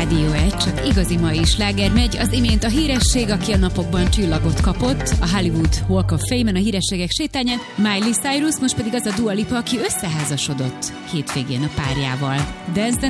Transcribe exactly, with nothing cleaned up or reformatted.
Rádió egy, csak igazi mai sláger megy. Az imént a híresség, aki a napokban csillagot kapott, a Hollywood Walk of Fame-en, a hírességek sétányán, Miley Cyrus, most pedig az a Dua Lipa, aki összeházasodott hétvégén a párjával. Dance the